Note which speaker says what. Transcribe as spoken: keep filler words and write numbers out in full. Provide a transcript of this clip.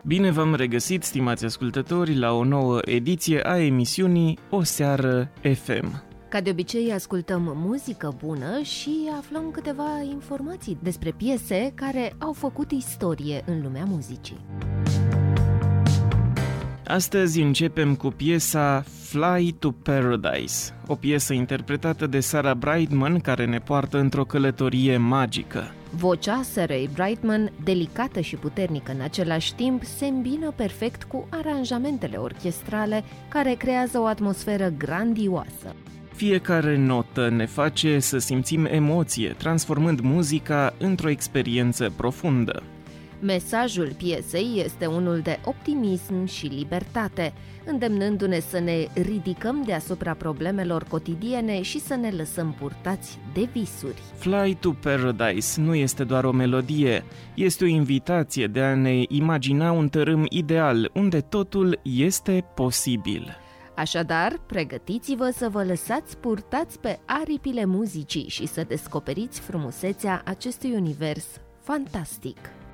Speaker 1: Bine v-am regăsit, stimați ascultători, la o nouă ediție a emisiunii O Seară F M.
Speaker 2: Ca de obicei, ascultăm muzică bună și aflăm câteva informații despre piese care au făcut istorie în lumea muzicii.
Speaker 1: Astăzi începem cu piesa Fly to Paradise, o piesă interpretată de Sarah Brightman care ne poartă într-o călătorie magică.
Speaker 2: Vocea Sarah Brightman, delicată și puternică în același timp, se îmbină perfect cu aranjamentele orchestrale care creează o atmosferă grandioasă.
Speaker 1: Fiecare notă ne face să simțim emoție, transformând muzica într-o experiență profundă.
Speaker 2: Mesajul piesei este unul de optimism și libertate, îndemnându-ne să ne ridicăm deasupra problemelor cotidiene și să ne lăsăm purtați de visuri.
Speaker 1: Fly to Paradise nu este doar o melodie, este o invitație de a ne imagina un tărâm ideal unde totul este posibil.
Speaker 2: Așadar, pregătiți-vă să vă lăsați purtați pe aripile muzicii și să descoperiți frumusețea acestui univers fantastic.